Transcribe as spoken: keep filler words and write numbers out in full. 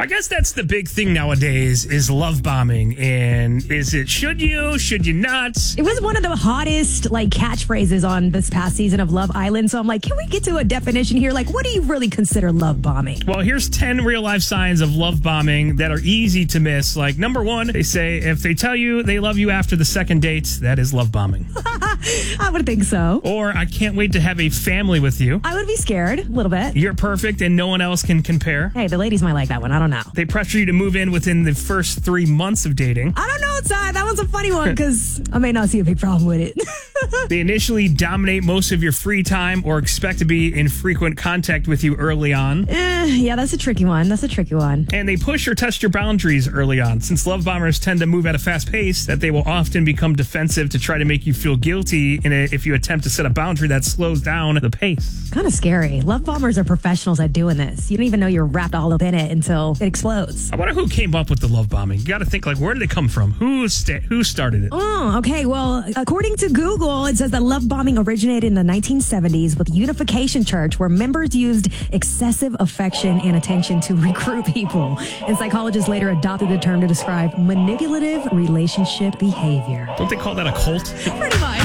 I guess that's the big thing nowadays is love bombing. And is it should you, should you not? It was one of the hottest like catchphrases on this past season of Love Island. So I'm like, can we get to a definition here? Like, what do you really consider love bombing? Well, here's ten real life signs of love bombing that are easy to miss. Like number one, they say if they tell you they love you after the second date, that is love bombing. I would think so. Or I can't wait to have a family with you. I would be scared a little bit. You're perfect and no one else can compare. Hey, the ladies might like that one. I don't know. They pressure you to move in within the first three months of dating. I don't know, Ty. That one's a funny one because I may not see a big problem with it. They initially dominate most of your free time or expect to be in frequent contact with you early on. Eh, yeah, that's a tricky one. That's a tricky one. And they push or test your boundaries early on. Since love bombers tend to move at a fast pace, that they will often become defensive to try to make you feel guilty in a, if you attempt to set a boundary that slows down the pace. Kind of scary. Love bombers are professionals at doing this. You don't even know you're wrapped all up in it until it explodes. I wonder who came up with the love bombing. You got to think, like, where did it come from? Who sta- who started it? Oh, okay. Well, according to Google, it says that love bombing originated in the nineteen seventies with Unification Church, where members used excessive affection and attention to recruit people. And psychologists later adopted the term to describe manipulative relationship behavior. Don't they call that a cult? Pretty much.